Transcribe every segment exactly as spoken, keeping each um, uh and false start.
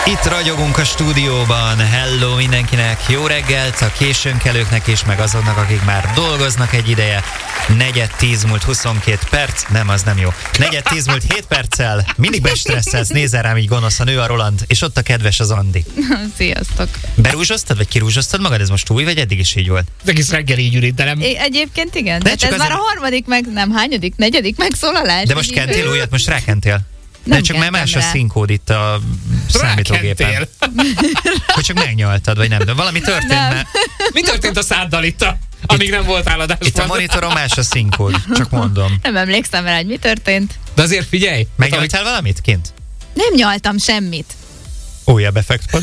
Itt ragyogunk a stúdióban. Hello mindenkinek, jó reggelt a későnkelőknek és meg azoknak, akik már dolgoznak egy ideje. Negyed tíz múlt huszonkét perc, nem, az nem jó. Negyed tíz múlt hét perccel, mindig bestresszelsz, nézel rám így gonoszan, ő a Roland, és ott a kedves az Andi. Sziasztok. Berúzsoztad, vagy kirúzsoztad magad? Ez most új, vagy eddig is így volt? Az egész reggel így ürít, de nem... É, egyébként igen. De Hát csak ez azért- már a harmadik, meg nem, hányadik, negyedik megszólalás. De most így- kentél újat, most rákentél? Nem De csak már más a kentem rá. színkód itt a számítógépen. Rákentél. Hogy csak megnyaltad, vagy nem, de valami történt, Nem. mert Mi történt a száddal itt, a, amíg nem voltál adásban? itt a monitoron más a színkód, csak mondom. Nem emlékszem rá, hogy mi történt. De azért figyelj! Megnyaltál valamit kint? Nem nyaltam semmit. Újabb effektpont.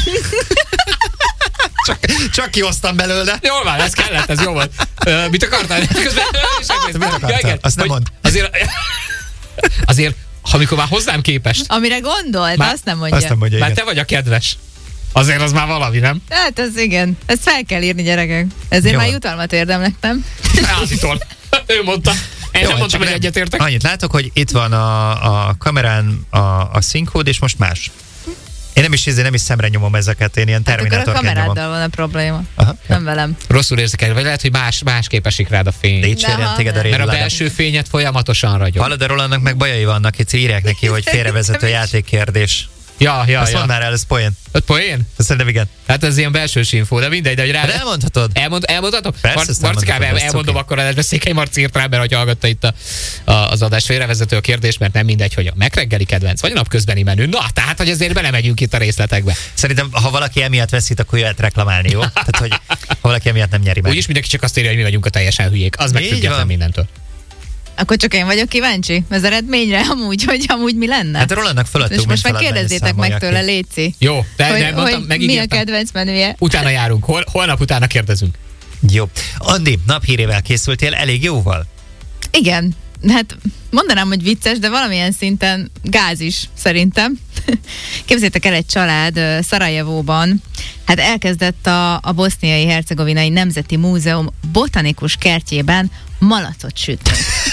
csak, csak kihoztam belőle. Jól van, ez kellett, ez jó volt. Uh, mit akartál? Közben, Mit akartál? Azt nem hogy mondd. Azért, azért, ha mikor már hozzám képest, Amire gondolt, Már- azt nem mondja. Azt nem mondja, már igen. te vagy a kedves. Azért az már valami, nem? Hát ez igen. Ezt fel kell írni, gyerekek. Ezért Jó. már jutalmat érdemlek, nem? Ázitól. Ő mondta. Én Jó, nem mondtam, csak hogy nem- egyetértek. Annyit látok, hogy itt van a, a kamerán a, a színkód, és most más. Én nem is, izé, nem is szemre nyomom ezeket, én ilyen Hát akkor a terminátorként nyomom. kameráddal van a probléma. Aha. Nem velem. Rosszul érzek el, vagy lehet, hogy más, másképp esik rád a fény. Dicsérjen Nem, téged a nem. Mert a rédüládat. belső fényet folyamatosan ragyog. Hallod, a Rolandnak meg bajai vannak, itt írják neki, hogy félrevezető játékkérdés. Ja, ja, Azt ja. mondd már el, ez poén. Ott poén? Azt szerintem igen. Hát ez ilyen belsős infó, de mindegy, de hogy rá... De elmondhatod. Elmond, elmondhatom? Persze, Mar- ezt Marcikám, elmondhatod, el, ez elmondom cuki. akkor a adásba. Székely Marci írt rá, mert hogy hallgatta itt a, a, az adás félrevezető a kérdés, mert nem mindegy, hogy a megreggeli kedvenc, vagy a napközbeni menü. Na, tehát, hogy azért belemegyünk itt a részletekbe. Szerintem, ha valaki emiatt veszít, akkor jöhet reklamálni, jó? Tehát, hogy ha valaki emiatt nem nyeri meg. Úgyis mindenki csak azt írja, hogy mi vagyunk a teljesen hülyék. Az meg Így független van. mindentől. Akkor csak én vagyok kíváncsi az eredményre, amúgy, hogy amúgy mi lenne. Hát a Rolandnak fölöttünk, és most mint meg feladvány, kérdezzétek meg számolja tőle, ki. léci. Jó, de, Hogy, de mondtam, hogy mi a megígértem. kedvenc menüje. Utána járunk. Hol, holnap utána kérdezünk. Jó. Andi, naphírével készültél elég jóval. Igen, hát mondanám, hogy vicces, de valamilyen szinten gáz is szerintem. Képzeljétek el, egy család ö, Szarajevóban, hát elkezdett a, a boszniai hercegovinai Nemzeti Múzeum botanikus kertjében malacot sütni.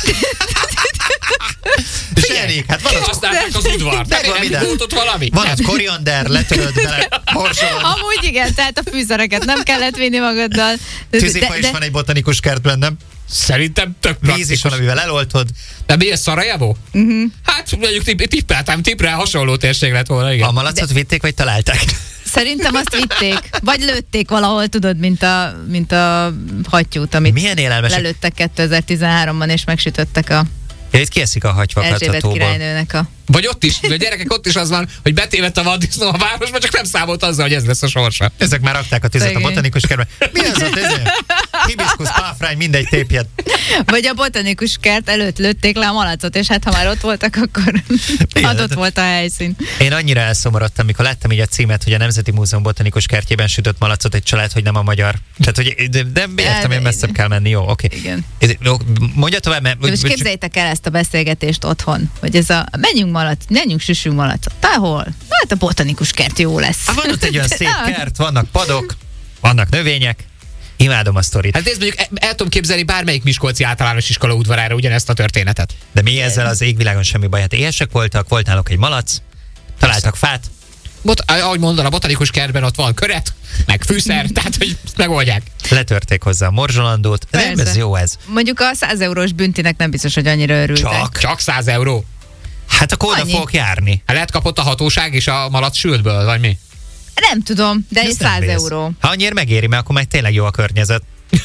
És elég, hát van az, Használták az udvart. Megvan Nem minden. volt ott valami? van az koriander, letöröd bele, borsolod. Amúgy igen, tehát a fűszereket nem kellett vinni magaddal. De, Tűzifa is van egy botanikus kertben, nem? Szerintem tök Víz is praktikus. van, amivel eloltod. De mi ez, Szarajevó? Uh-huh. Hát mondjuk tipp, tippeltem, tippre hasonló térség lett volna, igen. A malacot vitték, vagy találták? Szerintem azt vitték, vagy lőtték valahol, tudod, mint a, mint a hattyút, amit Milyen élelmesek? lelőttek kétezer-tizenháromban, és megsütöttek a Ja, itt kieszik a hagyfakat a Erzsébet tóból. királynőnek a... Vagy ott is, vagy gyerekek, ott is az van, hogy betévedt a vaddisznó a városba, csak nem számolt azzal, hogy ez lesz a sorsa. Ezek már rakták a tüzet a Szegény. botanikus kertben. Mi az ott ez? Hibiskusz, páfrány, mindegy tépjed. Vagy a botanikus kert előtt lőtték le a malacot, és hát ha már ott voltak, akkor adott volt a helyszín. Én annyira elszomorodtam, mikor láttam így a címet, hogy a Nemzeti Múzeum botanikus kertjében sütött malacot egy család, hogy nem a magyar. Tehát, hogy de, de értem, én messzebb kell menni, jó, oké. Igen. Ez- jó, mondja tovább, mert... Most képzeljétek el ezt a beszélgetést otthon, hogy ez a menjünk malac, menjünk süssünk malacot. Tahol? Hát a botanikus kert jó lesz. Hát van ott egy olyan szép Ja. kert, vannak padok, vannak növények. Imádom a sztorit. Hát nézd, mondjuk el, el tudom képzelni bármelyik miskolci általános iskola udvarára ugyanezt a történetet. De mi ezzel az égvilágon semmi baj? Hát éhesek voltak, volt náluk egy malac, találtak fát. Bot, ahogy mondod, a botanikus kertben ott van köret, meg fűszer, tehát hogy ezt megoldják. Letörték hozzá a morzsolandót. Nem, Persze. ez jó ez. Mondjuk a száz eurós büntinek nem biztos, hogy annyira örültek. Csak? Csak száz euró. Hát akkor oda Annyi. fogok járni. Hát lehet kapott a hatóság és a malac sültből, vagy mi? Nem tudom, de egy Ez nem száz vész. euró. Ha annyira megéri, mert akkor meg tényleg jó a környezet.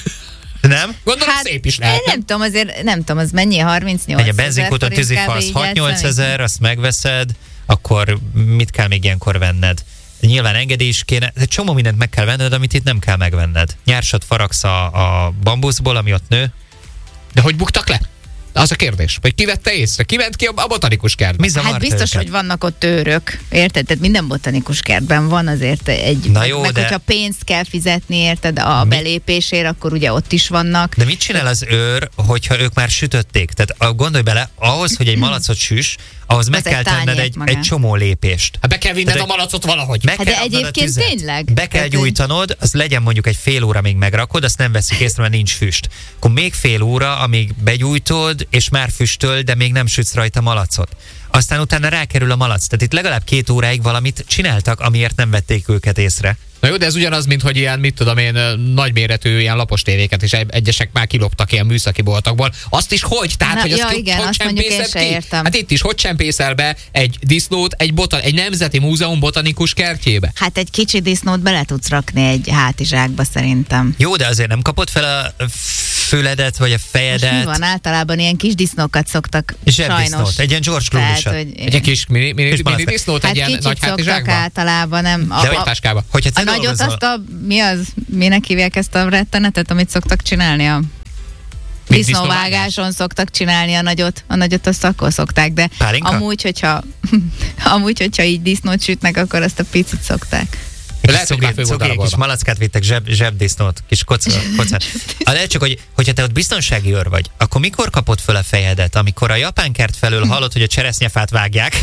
Nem? Gondolom szép is én lehet. nem tudom, azért nem tudom, az mennyi, harmincnyolc Egy a benzinkúton tűzifa, az hat-nyolc ezer, azt megveszed, akkor mit kell még ilyenkor venned? Nyilván engedély is kéne, egy csomó mindent meg kell venned, amit itt nem kell megvenned. Nyársat faragsz a, a bambuszból, ami ott nő. De hogy buktak le? Az a kérdés. Vagy ki vette észre? Ki ment ki a, a botanikus kertbe? Mi zavarta Hát biztos, őket? hogy vannak ott őrök, érted? Tehát minden botanikus kertben van azért egy... Na jó, meg de- hogyha pénzt kell fizetni, érted, a Mi- belépésért, akkor ugye ott is vannak. De mit csinál az őr, hogyha ők már sütötték? Tehát a- gondolj bele, ahhoz, hogy egy malacot süss, ahhoz meg Az kell egy tenned tányért egy, magát. egy csomó lépést. Hát be kell vinned Tehát a malacot valahogy. Meg Hát kell de raknod a egyébként tüzet. tényleg? Be kell Tehát, gyújtanod, az legyen mondjuk egy fél óra, még megrakod, azt nem veszik észre, mert nincs füst. Akkor még fél óra, amíg begyújtod, és már füstöl, de még nem sütsz rajta malacot. aztán utána rákerül a malac. Tehát itt legalább két óráig valamit csináltak, amiért nem vették őket észre. Na jó, de ez ugyanaz, mint hogy ilyen, mit tudom én, nagyméretű ilyen lapos tévéket, és egyesek már kiloptak ilyen műszaki boltokból. Azt is hogy? Tehát, Na, hogy ja, azt igen, hogy azt mondjuk én csempészed se ki? értem. Hát itt is, hogy csempészel be egy disznót egy, botan, egy nemzeti múzeum botanikus kertjébe? Hát egy kicsi disznót bele tudsz rakni egy hátizsákba szerintem. Jó, de azért nem kapod fel a füledet, vagy a Most fejedet. mi van? Általában ilyen kis disznókat szoktak sajnos. Zsebdisznót, egy ilyen George Tehát, Clooney-sat. hogy Egy kis mini, mini, Kis mini malac. disznót egy hát ilyen kicsit nagy szoktak hátizsákba? általában, nem. A, De a, vagy táskába? Hogyha a te nagyot dolgozol, azt a, mi az, minek hívják ezt a rettenetet, amit szoktak csinálni a Mit, disznóvágáson szoktak csinálni a nagyot, a nagyot azt akkor szokták, de Pálinka? amúgy, hogyha amúgy, hogyha így disznót sütnek, akkor azt a picit szokták. Lehet, hogy már fő volt Cuki, egy kis darabolva. malackát vittek, zseb, zsebdisznót, kis koca, kocát. A lehet csak, hogy, hogyha te ott biztonsági őr vagy, akkor mikor kapod föl a fejedet? Amikor a japán kert felől hallod, hogy a cseresznyefát vágják?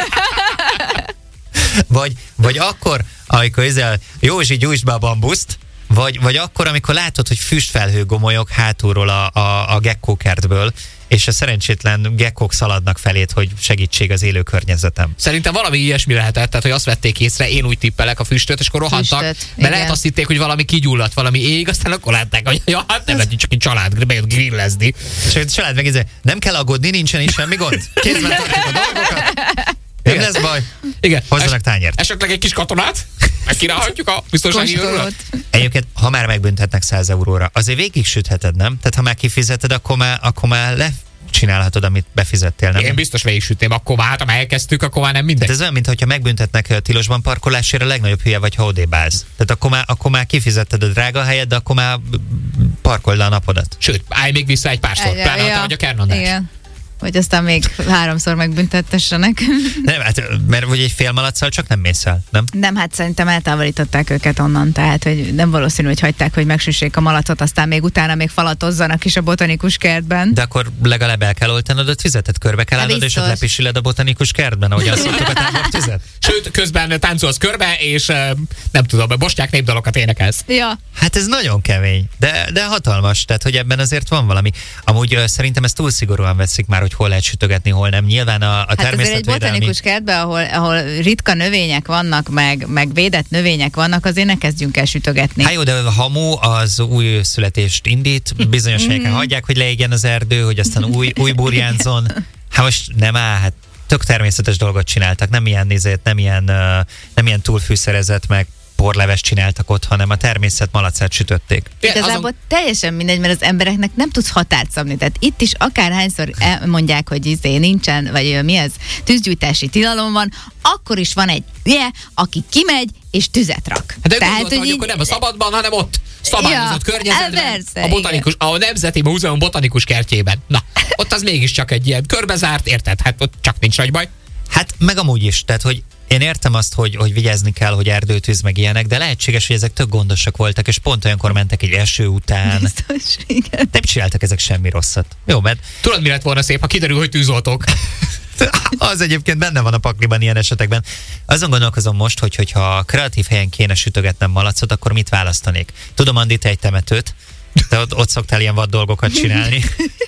Vagy, vagy akkor, amikor ezzel Józsi gyújtsd be a bambuszt, vagy, vagy akkor, amikor látod, hogy füstfelhő gomolyog hátulról a, a, a gekkókertből, és a szerencsétlen gekkók szaladnak felét, hogy segítség az élő környezetem. Szerintem valami ilyesmi lehetett, tehát hogy azt vették észre, én úgy tippelek a füstöt, és akkor rohantak, Füstöt, mert igen. lehet azt hitték, hogy valami kigyulladt, valami ég, aztán akkor látták, hogy ja, hát nem lehet csak egy család, bejött grillezni. És a család megnézze, nem kell aggódni, nincsen is semmi gond. Kézben tartjuk a dolgokat. Nem Igen. lesz baj. Igen. Hozzanak Es- tányért. Esetleg egy kis katonát? Meg királhatjuk a biztonsági őrről? Kóstolót. Egyébként, ha már megbüntetnek száz euróra, azért végig sütheted, nem? Tehát ha már kifizeted, akkor már, akkor már lecsinálhatod, amit befizettél, nem? Én biztos végig sütném, akkor már, hát, ha elkezdtük, akkor már nem mindegy. Tehát ez olyan, mintha megbüntetnek ö, tilosban parkolásért, a legnagyobb hülye vagy, ha odébálsz. Tehát akkor már, akkor már kifizetted a drága helyet, de akkor már parkold le a napodat. Sőt, állj még vissza egy párszor, Ja, pláne, ha te ja, vagy a kernandás. igen. Hogy aztán még háromszor megbüntettessenek. Nem, hát, mert vagy egy fél malacsal csak nem mész el, nem? Nem, hát szerintem eltávolították őket onnan, tehát hogy nem valószínű, hogy hagyták, hogy megsüssék a malacot, aztán még utána még falatozzanak is a botanikus kertben. De akkor legalább el kell oltanod a tüzet, körbe kell Hát állnod, és ott biztos. lepisiled a botanikus kertben, ahogyan szoktuk a tábor tüzet. Sőt, közben táncolsz körbe, és eh, nem tudom, bosnyák népdalokat énekelsz. Ja, Hát ez nagyon kemény, de, de hatalmas, tehát hogy ebben azért van valami. Amúgy ö, szerintem ezt túl szigorúan veszik már, hogy hol lehet sütögetni, hol nem. Nyilván a, a hát azért egy természetvédelmi... botanikus kertben, ahol, ahol ritka növények vannak, meg, meg védett növények vannak, azért ne kezdjünk el sütögetni. Hát jó, de a hamu az új születést indít, bizonyos helyeken hagyják, hogy leégjen az erdő, hogy aztán új, új burjánzon. Hát most nem áll, hát tök természetes dolgot csináltak, nem ilyen nézét, nem ilyen, ö, nem ilyen túlfűszerezett, meg porlevest csináltak ott, hanem a természet malacát sütötték. Igazából Azon- teljesen mindegy, mert az embereknek nem tudsz határt szabni. Tehát itt is akárhányszor mondják, hogy izé nincsen, vagy ö, mi ez, tűzgyújtási tilalom van, akkor is van egy hülye, aki kimegy és tüzet rak. Hát de Tehát, gondoltam, hogy így- akkor nem a szabadban, hanem ott szabályozott Ja, környezetben, persze, a botanikus, a Nemzeti Múzeum botanikus kertjében. Na, ott az mégiscsak egy ilyen körbezárt, érted? Hát ott csak nincs nagy baj. Hát meg amúgy is, tehát hogy én értem azt, hogy, hogy vigyázni kell, hogy erdőtűz meg ilyenek, de lehetséges, hogy ezek tök gondosak voltak, és pont olyankor mentek egy eső után. Biztos, igen. Nem csináltak ezek semmi rosszat. Jó, mert Tudod, mi lett volna szép, ha kiderül, hogy tűzoltók? az egyébként benne van a pakliban ilyen esetekben. Azon gondolkozom most, hogy hogyha kreatív helyen kéne sütögetnem malacot, akkor mit választanék? Tudom, Andi, te egy temetőt, de ott, ott szoktál ilyen vad dolgokat csinálni.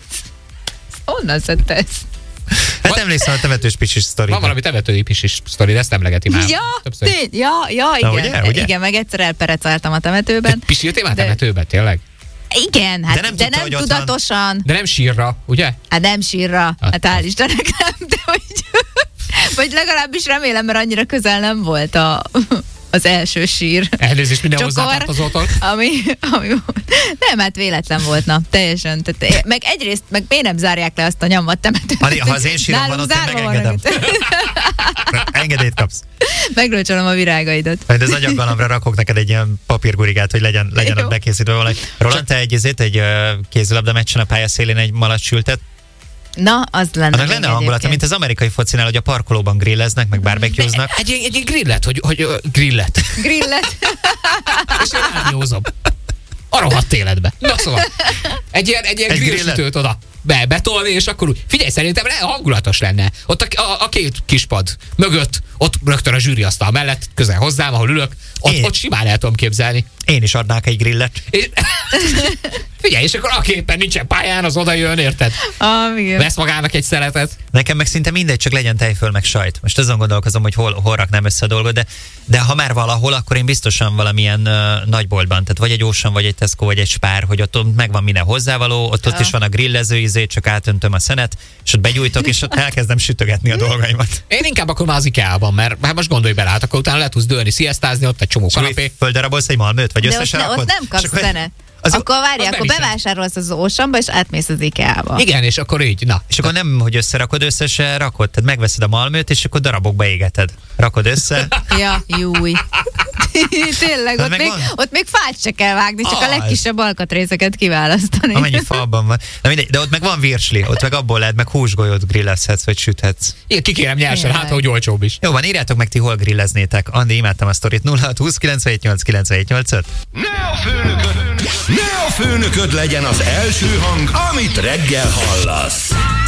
Honnan szedte ezt? Hát Van- emlékszem a temetős pisis sztori. Van valami temetői pisis sztori, de ezt emlegeti már. Ja, többször. tény, ja, ja, Na, igen. ugye, ugye? Igen, meg egyszer elperecáltam a temetőben. Pisiltél már De- temetőben, tényleg? Igen, hát De nem de tudta, nem hogy ott van. tudatosan. De nem sírra, ugye? Hát nem sírra, Hát hát hál' az. Istennek nem, de hogy, vagy legalábbis remélem, mert annyira közel nem volt a, az első sír. Elnézést minden Csokor. hozzátartozótól. Ami, ami volt. Nem, hát véletlen volt, na, teljesen. Tehát, meg egyrészt, meg miért nem zárják le azt a nyomvat temetőt? Adi, ha az én sírom van, Nálunk ott én zárva van megengedem. a- Engedélyt kapsz. Megröcsolom a virágaidat. Majd az agyaggalambra rakok neked egy ilyen papírgurigát, hogy legyen, legyen Jó. ott bekészítve valami. Roland, te egy, ezért, egy ö, kézilabda meccsen a pálya szélén egy malac sültet. Na, az lenne. Annak még lenne hangulata, egyébként. mint az amerikai focinál, hogy a parkolóban grilleznek, meg barbecueznak. Egy, egy, egy grillet, hogy, hogy ö, grillet. Grillet. És én rádiózom. A rohadt életbe. Na szóval, egy ilyen, egy ilyen Egy grillsütőt oda be, betolni, és akkor úgy, figyelj, szerintem le, hangulatos lenne. Ott a, a, a két kispad mögött, ott rögtön a zsűriasztal mellett, közel hozzám, ahol ülök, ott, Én- ott simán el tudom képzelni. Én is adnák egy grillet. És, figyelj, és akkor aki éppen nincsen pályán, az oda jön, érted? Ah, igen. Vesz magának egy szeletet. Nekem meg szinte mindegy, csak legyen tejföl meg sajt. Most azon gondolkozom, hogy hol, hol raknám össze a dolgot, de, de ha már valahol, akkor én biztosan valamilyen uh, nagyboltban, tehát vagy egy Ocean, vagy egy Tesco, vagy egy Spár, hogy ott, ott megvan minden hozzávaló, ott, ott is van a grillező izé, csak átöntöm a szenet, és ott begyújtok, és ott elkezdem sütögetni a dolgaimat. Én inkább akkor már az IKEA-ban, mert hát most gondolj bele, hát akkor utána le tudsz dőlni, sziasztázni, ott egy csomó kanapé. Földarabolsz egy malmöt, vagy De ott, összesen ne, ott rakod? nem kapsz akkor- szenet. az- Akkor várj, az akkor beviszed. bevásárolsz az Oceanba, és átmész az IKEA-ba. Igen, és akkor így, na. És akkor nem, hogy összerakod, összesen rakod, tehát megveszed a malmöt, és akkor darabokba égeted. Rakod össze, Ja, júj. Tényleg, Hát ott meg még, van. ott még fát se kell vágni, csak a Az. legkisebb alkatrészeket kiválasztani. amennyi fa abban van. Na mindegy, de ott meg van virsli, ott meg abból lehet, meg húsgolyót grillezhetsz, vagy süthetsz. Igen, kikérem nyersen, Tényleg. hát hogy olcsóbb is. Jó van, írjátok meg ti, hol grilleznétek. Andi, imádtam a sztorit. nulla hat húsz kilencvenhét nyolc kilencvenhét nyolc öt. Ne a főnököd, ne a főnököd legyen az első hang, amit reggel hallasz.